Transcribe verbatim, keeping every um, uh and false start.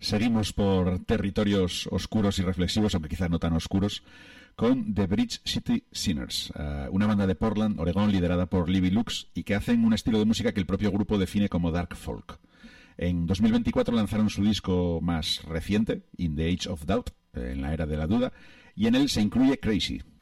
Seguimos por territorios oscuros y reflexivos, aunque quizás no tan oscuros, con The Bridge City Sinners, uh, una banda de Portland, Oregón, liderada por Libby Lux, y que hacen un estilo de música que el propio grupo define como dark folk. En dos mil veinticuatro lanzaron su disco más reciente, In the Age of Doubt, en la era de la duda, y en él se incluye Crazy,